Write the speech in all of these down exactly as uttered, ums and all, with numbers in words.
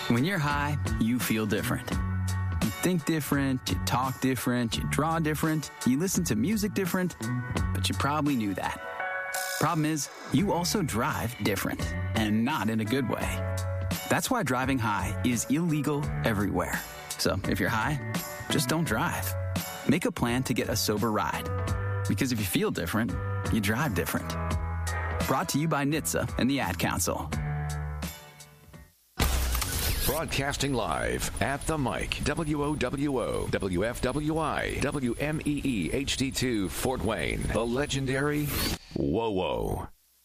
When you're high, you feel different. You think different, you talk different, you draw different, you listen to music different, but you probably knew that. Problem is, you also drive different, and not in a good way. That's why driving high is illegal everywhere. So if you're high, just don't drive. Make a plan to get a sober ride. Because if you feel different, you drive different. Brought to you by N H T S A and the Ad Council. Broadcasting live at the mic, W O W O, W F W I, W M E E H D two, Fort Wayne, the legendary WOWO.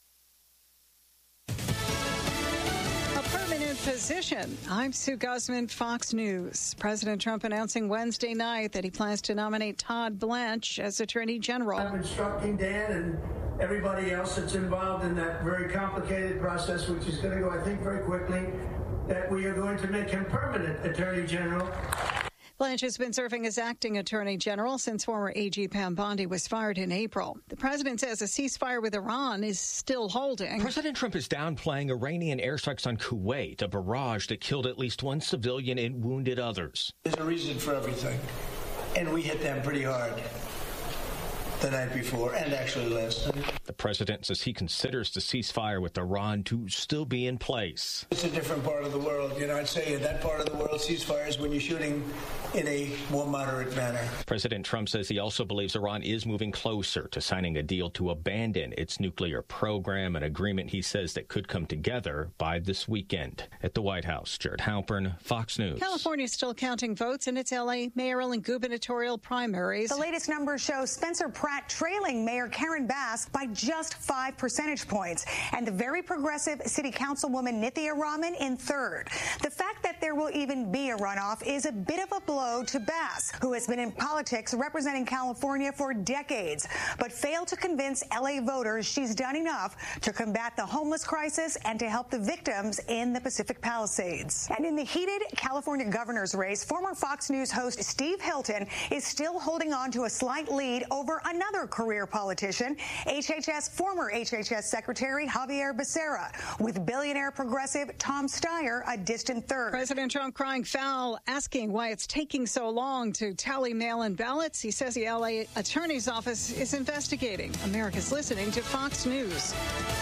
A permanent position. I'm Sue Guzman, Fox News. President Trump announcing Wednesday night that he plans to nominate Todd Blanche as Attorney General. I'm instructing Dan and everybody else that's involved in that very complicated process, which is going to go, I think, very quickly, that we are going to make him permanent Attorney General. Blanche has been serving as acting Attorney General since former A G Pam Bondi was fired in April. The president says a ceasefire with Iran is still holding. President Trump is downplaying Iranian airstrikes on Kuwait, a barrage that killed at least one civilian and wounded others. There's a reason for everything, and we hit them pretty hard the night before, and actually last night. The president says he considers the ceasefire with Iran to still be in place. It's a different part of the world. You know, I'd say in that part of the world, ceasefires when you're shooting in a more moderate manner. President Trump says he also believes Iran is moving closer to signing a deal to abandon its nuclear program, an agreement he says that could come together by this weekend. At the White House, Jared Halpern, Fox News. California is still counting votes in its L A mayoral and gubernatorial primaries. The latest numbers show Spencer Pratt trailing Mayor Karen Bass by just five percentage points, and the very progressive city councilwoman Nithya Raman in third. The fact that there will even be a runoff is a bit of a blow to Bass, who has been in politics representing California for decades, but failed to convince L A voters she's done enough to combat the homeless crisis and to help the victims in the Pacific Palisades. And in the heated California governor's race, former Fox News host Steve Hilton is still holding on to a slight lead over another Another career politician, H H S former H H S Secretary Javier Becerra, with billionaire progressive Tom Steyer a distant third. President Trump crying foul, asking why it's taking so long to tally mail-in ballots. He says the L A Attorney's Office is investigating. America's listening to Fox News.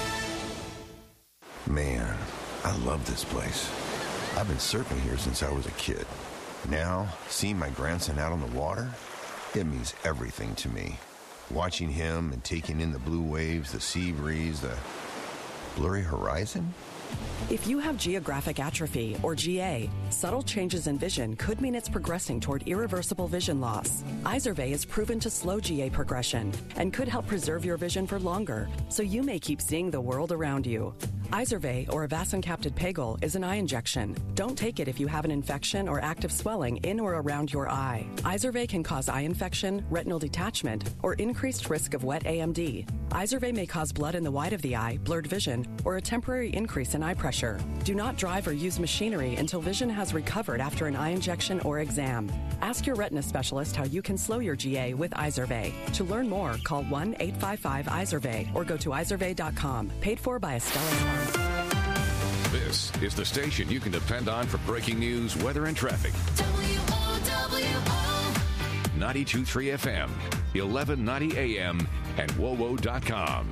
Man, I love this place. I've been surfing here since I was a kid. Now, seeing my grandson out on the water, it means everything to me. Watching him and taking in the blue waves, the sea breeze, the blurry horizon. If you have geographic atrophy, or G A, subtle changes in vision could mean it's progressing toward irreversible vision loss. Izervay is proven to slow G A progression and could help preserve your vision for longer, so you may keep seeing the world around you. Izervay, or avacincaptad pegol, is an eye injection. Don't take it if you have an infection or active swelling in or around your eye. Izervay can cause eye infection, retinal detachment, or increased risk of wet A M D. Izervay may cause blood in the white of the eye, blurred vision, or a temporary increase in eye pressure. Do not drive or use machinery until vision has recovered after an eye injection or exam. Ask your retina specialist how you can slow your G A with Izervay. To learn more, call one eight five five Izervay or go to izervay dot com. Paid for by Estella Farm. This is the station you can depend on for breaking news, weather, and traffic. W O W O ninety-two point three F M, eleven ninety A M, and W O W O dot com.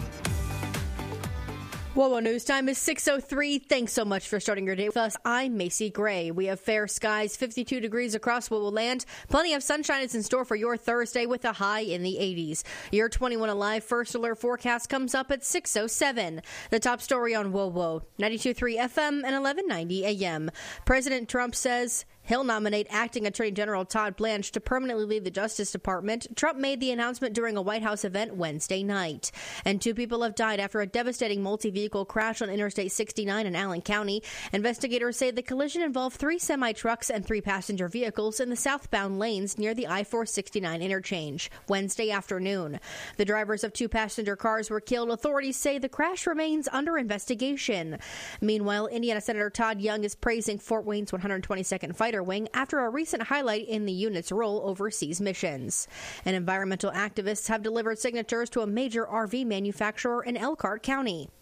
WOWO News Time is six oh three. Thanks so much for starting your day with us. I'm Macy Gray. We have fair skies, fifty-two degrees across WOWO land. Plenty of sunshine is in store for your Thursday with a high in the eighties. Your twenty-one Alive First Alert forecast comes up at six oh seven. The top story on WOWO, ninety-two point three F M and eleven ninety A M. President Trump says he'll nominate acting Attorney General Todd Blanche to permanently lead the Justice Department. Trump made the announcement during a White House event Wednesday night. And two people have died after a devastating multi-vehicle crash on Interstate sixty-nine in Allen County. Investigators say the collision involved three semi-trucks and three passenger vehicles in the southbound lanes near the I four sixty-nine interchange Wednesday afternoon. The drivers of two passenger cars were killed. Authorities say the crash remains under investigation. Meanwhile, Indiana Senator Todd Young is praising Fort Wayne's one hundred twenty-second Fighter Wing after a recent highlight in the unit's role overseas missions. And environmental activists have delivered signatures to a major R V manufacturer in Elkhart County.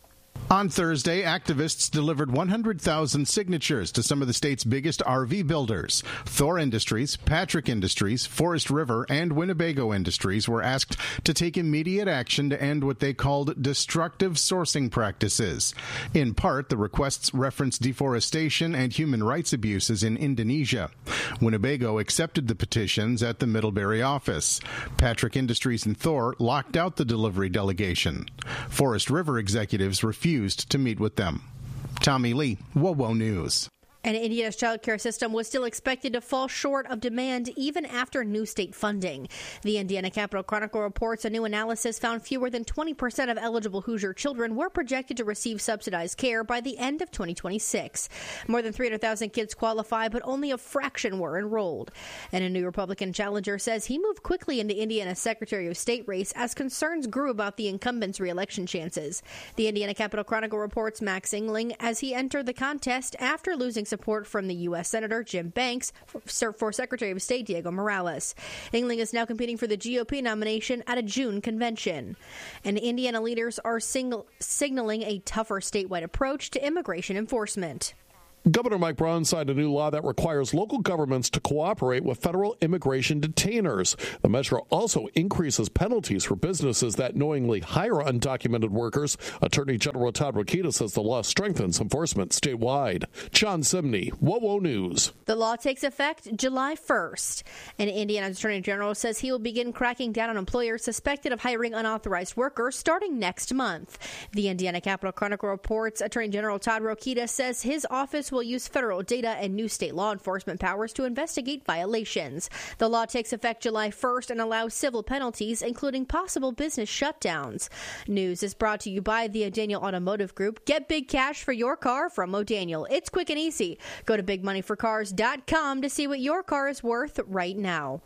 On Thursday, activists delivered one hundred thousand signatures to some of the state's biggest R V builders. Thor Industries, Patrick Industries, Forest River, and Winnebago Industries were asked to take immediate action to end what they called destructive sourcing practices. In part, the requests reference deforestation and human rights abuses in Indonesia. Winnebago accepted the petitions at the Middlebury office. Patrick Industries and Thor locked out the delivery delegation. Forest River executives refused to meet with them. Tommy Lee, WOWO News. And Indiana's child care system was still expected to fall short of demand even after new state funding. The Indiana Capital Chronicle reports a new analysis found fewer than twenty percent of eligible Hoosier children were projected to receive subsidized care by the end of twenty twenty-six. More than three hundred thousand kids qualify, but only a fraction were enrolled. And a new Republican challenger says he moved quickly into Indiana's Secretary of State race as concerns grew about the incumbent's reelection chances. The Indiana Capital Chronicle reports Max Engling as he entered the contest after losing support from the U S Senator Jim Banks for, for Secretary of State Diego Morales. Engling is now competing for the G O P nomination at a June convention. And Indiana leaders are single, signaling a tougher statewide approach to immigration enforcement. Governor Mike Braun signed a new law that requires local governments to cooperate with federal immigration detainers. The measure also increases penalties for businesses that knowingly hire undocumented workers. Attorney General Todd Rokita says the law strengthens enforcement statewide. John Simney, WOWO News. The law takes effect July first. And Indiana's Attorney General says he will begin cracking down on employers suspected of hiring unauthorized workers starting next month. The Indiana Capital Chronicle reports Attorney General Todd Rokita says his office will will use federal data and new state law enforcement powers to investigate violations. The law takes effect July first and allows civil penalties, including possible business shutdowns. News is brought to you by the O'Daniel Automotive Group. Get big cash for your car from O'Daniel. It's quick and easy. Go to big money for cars dot com to see what your car is worth right now.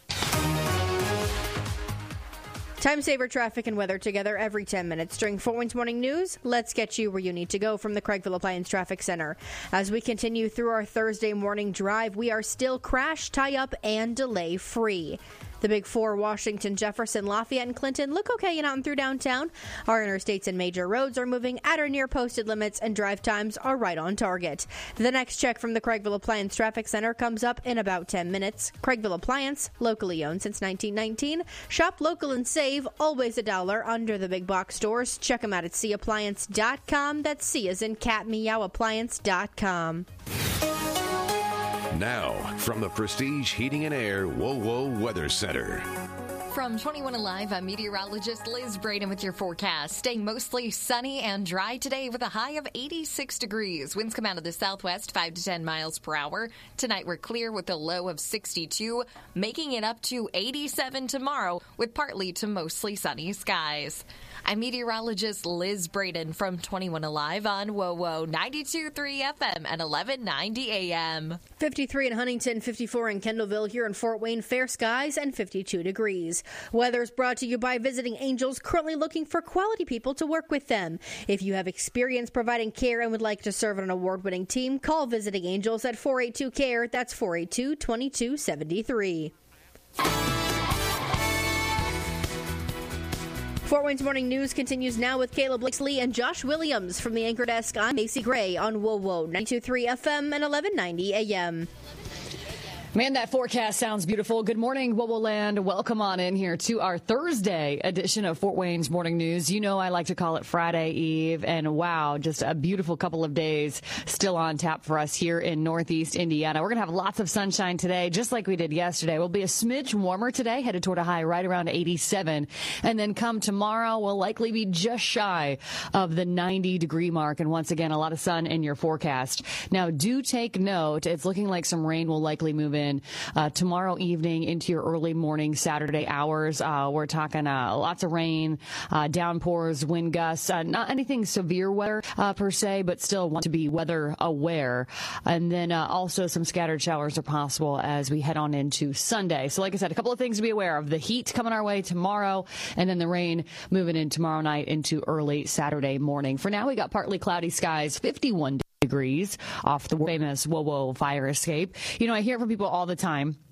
Time saver traffic and weather together every ten minutes. During Fort Wayne's Morning News, let's get you where you need to go from the Craigville Appliance Traffic Center. As we continue through our Thursday morning drive, we are still crash, tie-up, and delay-free. The Big Four, Washington, Jefferson, Lafayette, and Clinton look okay in out and through downtown. Our interstates and major roads are moving at or near posted limits, and drive times are right on target. The next check from the Craigville Appliance Traffic Center comes up in about ten minutes. Craigville Appliance, locally owned since nineteen nineteen. Shop local and save, always a dollar under the big box stores. Check them out at c appliance dot com. That's C as in cat, meow, appliance dot com. Now, from the Prestige Heating and Air WOWO Weather Center. From twenty-one Alive, I'm meteorologist Liz Braden with your forecast. Staying mostly sunny and dry today with a high of eighty-six degrees. Winds come out of the southwest, five to ten miles per hour. Tonight we're clear with a low of sixty-two, making it up to eighty-seven tomorrow with partly to mostly sunny skies. I'm meteorologist Liz Braden from twenty-one Alive on WOWO ninety-two point three F M at eleven ninety A M. fifty-three in Huntington, fifty-four in Kendallville, here in Fort Wayne, fair skies and fifty-two degrees. Weather is brought to you by Visiting Angels, currently looking for quality people to work with them. If you have experience providing care and would like to serve on an award-winning team, call Visiting Angels at four eight two CARE. That's four eight two, two two seven three. Fort Wayne's Morning News continues now with Caleb Blakeslee and Josh Williams from the Anchor Desk. I'm Macy Gray on WOWO ninety-two point three F M and eleven ninety A M. Man, that forecast sounds beautiful. Good morning, WOWO Land. Welcome on in here to our Thursday edition of Fort Wayne's Morning News. You know I like to call it Friday Eve, and wow, just a beautiful couple of days still on tap for us here in Northeast Indiana. We're going to have lots of sunshine today, just like we did yesterday. We'll be a smidge warmer today, headed toward a high right around eighty-seven. And then come tomorrow, we'll likely be just shy of the ninety degree mark. And once again, a lot of sun in your forecast. Now, do take note. It's looking like some rain will likely move in Uh, tomorrow evening into your early morning Saturday hours. Uh, we're talking uh, lots of rain, uh, downpours, wind gusts, uh, not anything severe weather uh, per se, but still want to be weather aware. And then uh, also some scattered showers are possible as we head on into Sunday. So like I said, a couple of things to be aware of. The heat coming our way tomorrow, and then the rain moving in tomorrow night into early Saturday morning. For now, we got partly cloudy skies, fifty-one degrees off the famous WOWO fire escape. You know, I hear from people all the time,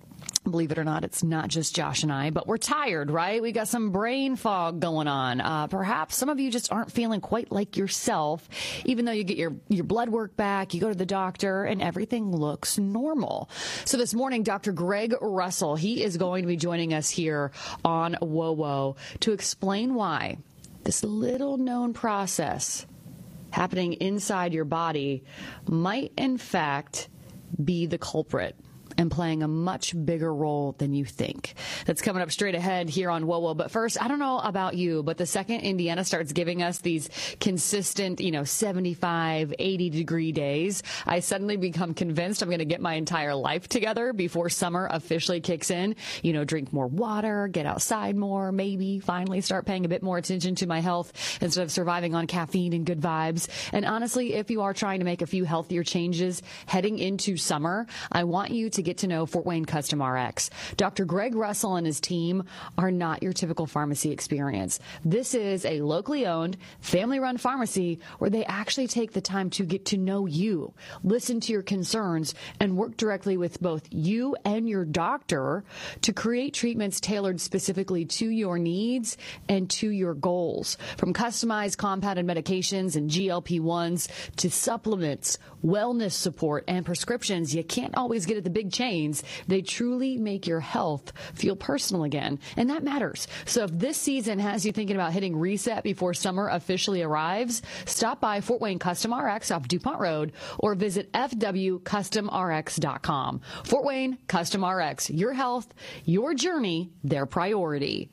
Believe it or not, it's not just Josh and I, but we're tired, right? We got some brain fog going on. Uh, perhaps some of you just aren't feeling quite like yourself, even though you get your, your blood work back, you go to the doctor, and everything looks normal. So this morning, Doctor Greg Russell, he is going to be joining us here on Whoa Whoa to explain why this little known process happening inside your body might, in fact, be the culprit and playing a much bigger role than you think. That's coming up straight ahead here on Whoa Whoa. But first, I don't know about you, but the second Indiana starts giving us these consistent, you know, seventy-five, eighty degree days, I suddenly become convinced I'm going to get my entire life together before summer officially kicks in. You know, drink more water, get outside more, maybe finally start paying a bit more attention to my health instead of surviving on caffeine and good vibes. And honestly, if you are trying to make a few healthier changes heading into summer, I want you to get to know Fort Wayne Custom R X. Doctor Greg Russell and his team are not your typical pharmacy experience. This is a locally owned, family-run pharmacy where they actually take the time to get to know you, listen to your concerns, and work directly with both you and your doctor to create treatments tailored specifically to your needs and to your goals. From customized compounded medications and G L P ones to supplements, wellness support, and prescriptions you can't always get at the big chains, they truly make your health feel personal again. And that matters. So if this season has you thinking about hitting reset before summer officially arrives, stop by Fort Wayne Custom R X off DuPont Road or visit f w custom r x dot com. Fort Wayne Custom R X, your health, your journey, their priority.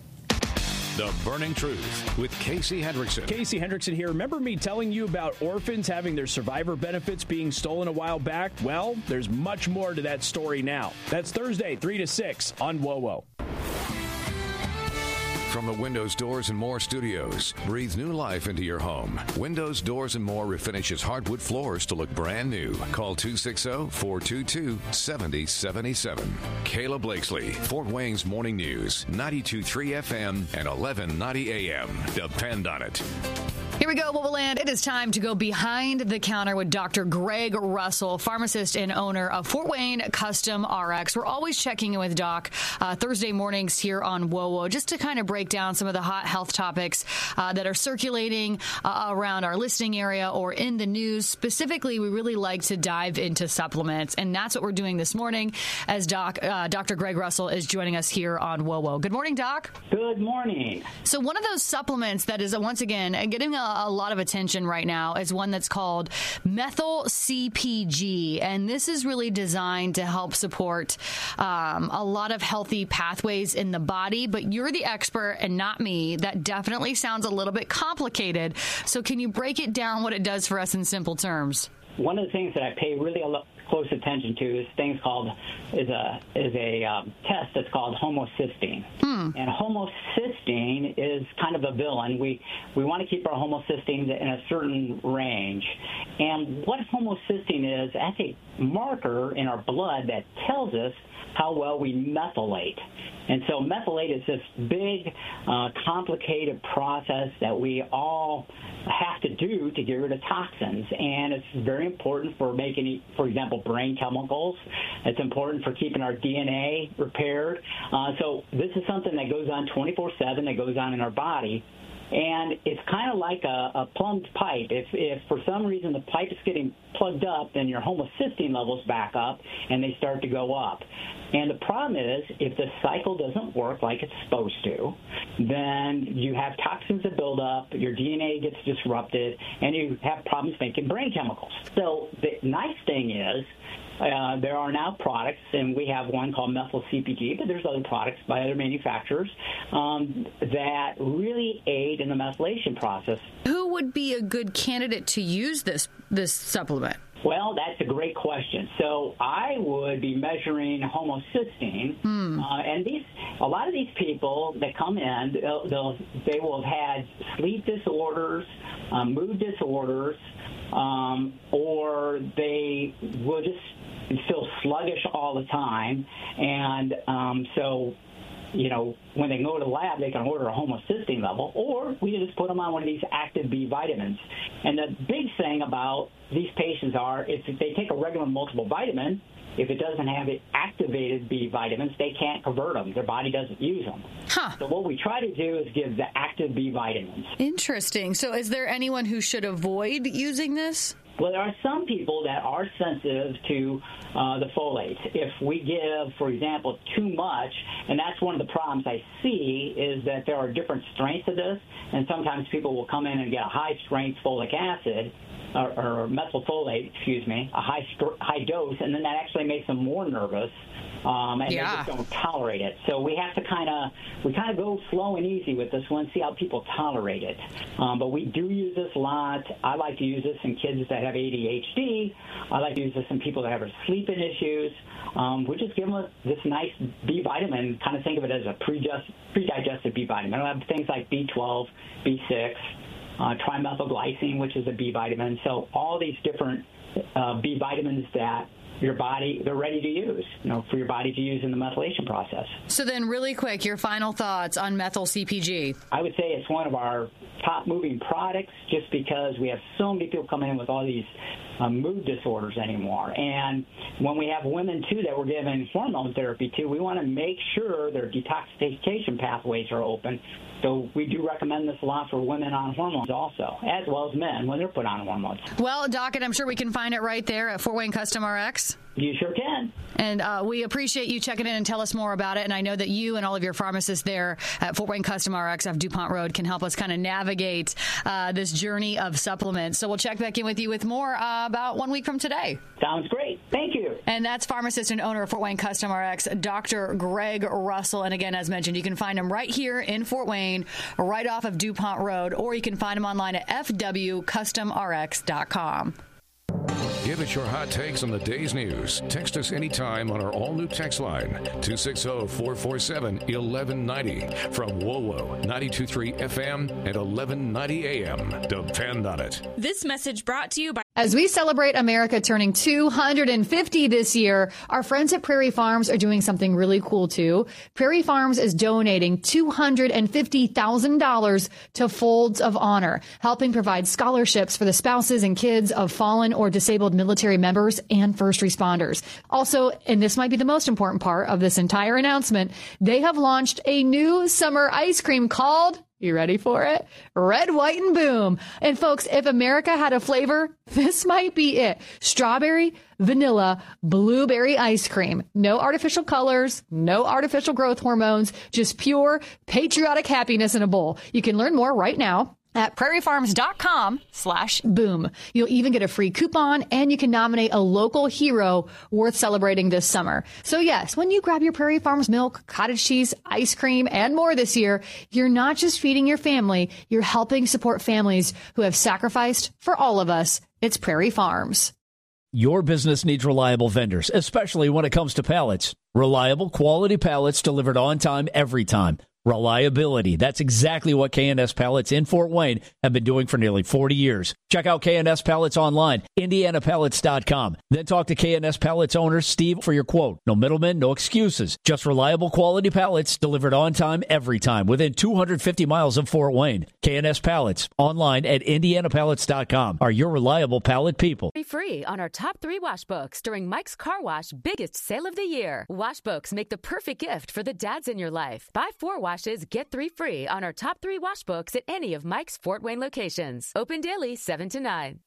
The Burning Truth with Casey Hendrickson. Casey Hendrickson here. Remember me telling you about orphans having their survivor benefits being stolen a while back? Well, there's much more to that story now. That's Thursday, three to six on Whoa Whoa. From the Windows, Doors, and More studios, breathe new life into your home. Windows, Doors, and More refinishes hardwood floors to look brand new. Call two six zero, four two two, seven zero seven seven. Kayla Blakesley, Fort Wayne's Morning News, ninety-two point three F M and eleven ninety A M. Depend on it. Here we go, What Will Land. It is time to go behind the counter with Doctor Greg Russell, pharmacist and owner of Fort Wayne Custom R X. We're always checking in with Doc uh, Thursday mornings here on Whoa Whoa, just to kind of break down some of the hot health topics uh, that are circulating uh, around our listening area or in the news. Specifically, we really like to dive into supplements, and that's what we're doing this morning as Doc uh, Doctor Greg Russell is joining us here on Whoa Whoa. Good morning, Doc. Good morning. So one of those supplements that is, uh, once again, getting a a lot of attention right now is one that's called Methyl C P G, and this is really designed to help support um, a lot of healthy pathways in the body, but you're the expert and not me. That definitely sounds a little bit complicated, so can you break it down what it does for us in simple terms? One of the things that I pay really a lo- close attention to is things called is a is a um, test that's called homocysteine. Hmm. And homocysteine is kind of a villain. We we want to keep our homocysteine in a certain range. And what homocysteine is, that's a marker in our blood that tells us how well we methylate. And so methylate is this big, uh, complicated process that we all have to do to get rid of toxins. And it's very important for making, for example, brain chemicals. It's important for keeping our D N A repaired. Uh, so this is something that goes on twenty-four seven, that goes on in our body. And it's kind of like a, a plumbed pipe. If, if for some reason the pipe is getting plugged up, then your homocysteine levels back up and they start to go up. And the problem is, if the cycle doesn't work like it's supposed to, then you have toxins that build up, your D N A gets disrupted, and you have problems making brain chemicals. So the nice thing is, Uh, there are now products, and we have one called Methyl C P G, but there's other products by other manufacturers um, that really aid in the methylation process. Who would be a good candidate to use this this supplement? Well, that's a great question. So I would be measuring homocysteine, hmm. uh, and these a lot of these people that come in, they'll, they'll, they will have had sleep disorders, um, mood disorders, um, or they will just feel sluggish all the time, and um, so. You know, when they go to the lab, they can order a homocysteine level, or we can just put them on one of these active B vitamins. And the big thing about these patients are, if they take a regular multiple vitamin, if it doesn't have activated B vitamins, they can't convert them. Their body doesn't use them. Huh. So what we try to do is give the active B vitamins. Interesting. So is there anyone who should avoid using this? Well, there are some people that are sensitive to uh, the folate. If we give, for example, too much, and that's one of the problems I see, is that there are different strengths of this, and sometimes people will come in and get a high-strength folic acid, or, or methylfolate, excuse me, a high high dose, and then that actually makes them more nervous, um, and yeah. they just don't tolerate it. So we have to kind of we kind of go slow and easy with this one, see how people tolerate it. Um, but we do use this a lot. I like to use this in kids that have A D H D. I like to use this in people that have sleeping issues. Um, we just give them this nice B vitamin. Kind of think of it as a pre-digest, pre-digested B vitamin. I have things like B twelve, B six. Uh, trimethylglycine, which is a B vitamin. So all these different uh, B vitamins that your body, they're ready to use, you know, for your body to use in the methylation process. So then really quick, your final thoughts on methyl C P G. I would say it's one of our top moving products just because we have so many people coming in with all these um, mood disorders anymore. And when we have women, too, that we're giving hormone therapy to, we want to make sure their detoxification pathways are open. So we do recommend this a lot for women on hormones also, as well as men when they're put on hormones. Well, Doc, and I'm sure we can find it right there at Fort Wayne Custom R X. You sure can. And uh, we appreciate you checking in and tell us more about it. And I know that you and all of your pharmacists there at Fort Wayne Custom R X off DuPont Road can help us kind of navigate uh, this journey of supplements. So we'll check back in with you with more uh, about one week from today. Sounds great. Thank you. And that's pharmacist and owner of Fort Wayne Custom R X, Doctor Greg Russell. And again, as mentioned, you can find him right here in Fort Wayne, right off of DuPont Road, or you can find him online at f w custom r x dot com. Give us your hot takes on the day's news. Text us anytime on our all-new text line, two six zero, four four seven, one one nine zero from W O W O ninety-two point three F M and eleven ninety A M. Depend on it. This message brought to you by... As we celebrate America turning two hundred fifty this year, our friends at Prairie Farms are doing something really cool, too. Prairie Farms is donating two hundred fifty thousand dollars to Folds of Honor, helping provide scholarships for the spouses and kids of fallen or disabled military members and first responders. Also, and this might be the most important part of this entire announcement, they have launched a new summer ice cream called... You ready for it? Red, White, and Boom. And folks, if America had a flavor, this might be it. Strawberry, vanilla, blueberry ice cream. No artificial colors, no artificial growth hormones, just pure patriotic happiness in a bowl. You can learn more right now at prairiefarms.com slash boom. You'll even get a free coupon, and you can nominate a local hero worth celebrating this summer. So yes, when you grab your Prairie Farms milk, cottage cheese, ice cream, and more this year, you're not just feeding your family, you're helping support families who have sacrificed for all of us. It's Prairie Farms. Your business needs reliable vendors, especially when it comes to pallets. Reliable, quality pallets delivered on time, every time. Reliability. That's exactly what K and S Pallets in Fort Wayne have been doing for nearly forty years. Check out K and S Pallets online, indiana pallets dot com. Then talk to K and S Pallets owner Steve for your quote. No middlemen, no excuses. Just reliable quality pallets delivered on time, every time, within two hundred fifty miles of Fort Wayne. K and S Pallets online at indiana pallets dot com are your reliable pallet people. Be free on our top three wash books during Mike's Car Wash biggest sale of the year. Wash books make the perfect gift for the dads in your life. Buy four washes, get three free on our top three wash books at any of Mike's Fort Wayne locations. Open daily seven to nine.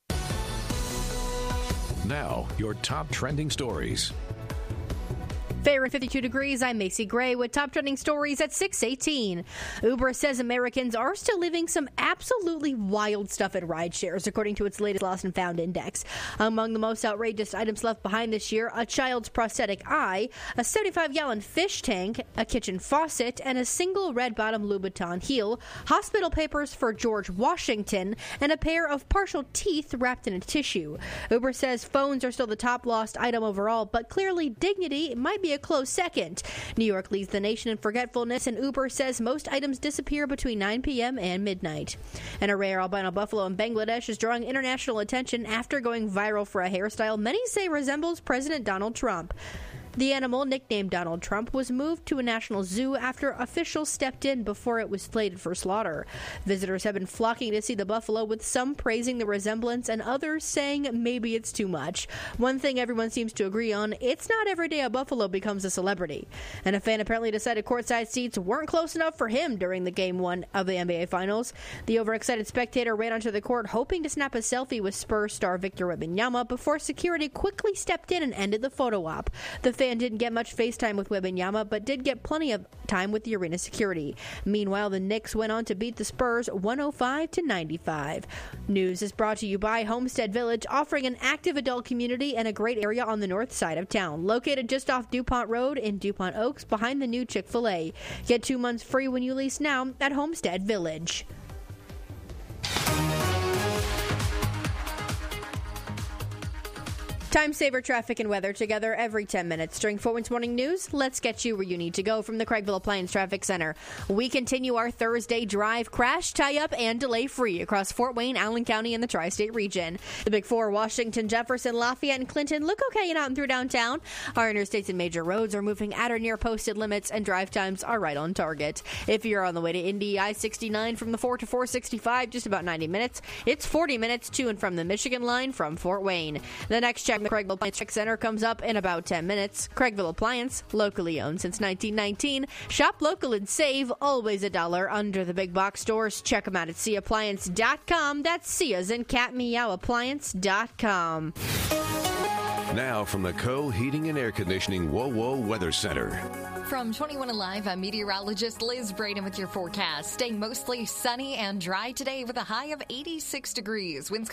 Now, your top trending stories. Fair and fifty-two degrees. I'm Macy Gray with top trending stories at six eighteen. Uber says Americans are still living some absolutely wild stuff at rideshares, according to its latest Lost and Found index. Among the most outrageous items left behind this year, a child's prosthetic eye, a seventy-five gallon fish tank, a kitchen faucet, and a single red-bottom Louboutin heel, hospital papers for George Washington, and a pair of partial teeth wrapped in a tissue. Uber says phones are still the top lost item overall, but clearly dignity might be a close second. New York leads the nation in forgetfulness, and Uber says most items disappear between nine p.m. and midnight. And a rare albino buffalo in Bangladesh is drawing international attention after going viral for a hairstyle many say resembles President Donald Trump. The animal, nicknamed Donald Trump, was moved to a national zoo after officials stepped in before it was slated for slaughter. Visitors have been flocking to see the buffalo, with some praising the resemblance and others saying maybe it's too much. One thing everyone seems to agree on, it's not every day a buffalo becomes a celebrity. And a fan apparently decided courtside seats weren't close enough for him during the game one of the N B A Finals. The overexcited spectator ran onto the court hoping to snap a selfie with Spurs star Victor Wembanyama before security quickly stepped in and ended the photo op. The fan didn't get much FaceTime with Wembanyama, but did get plenty of time with the arena security. Meanwhile, the Knicks went on to beat the Spurs one oh five to ninety-five. News is brought to you by Homestead Village, offering an active adult community and a great area on the north side of town. Located just off DuPont Road in DuPont Oaks, behind the new Chick-fil-A. Get two months free when you lease now at Homestead Village. Time saver traffic and weather together every ten minutes. During Fort Wayne's Morning News, let's get you where you need to go from the Craigville Appliance Traffic Center. We continue our Thursday drive crash, tie-up, and delay-free across Fort Wayne, Allen County, and the tri-state region. The Big Four, Washington, Jefferson, Lafayette, and Clinton look okay and out and through downtown. Our interstates and major roads are moving at or near posted limits, and drive times are right on target. If you're on the way to Indy, I sixty-nine from the four to four sixty-five, just about ninety minutes. It's forty minutes to and from the Michigan line from Fort Wayne. The next check the Craigville Appliance Traffic Center comes up in about ten minutes. Craigville Appliance, locally owned since nineteen nineteen. Shop local and save, always a dollar under the big box stores. Check them out at sea appliance dot com. That's C as in cat meow appliance dot com. Now from the Co Heating and Air Conditioning Whoa Whoa Weather Center. From twenty-one Alive, I'm meteorologist Liz Braden with your forecast. Staying mostly sunny and dry today with a high of eighty-six degrees. Winds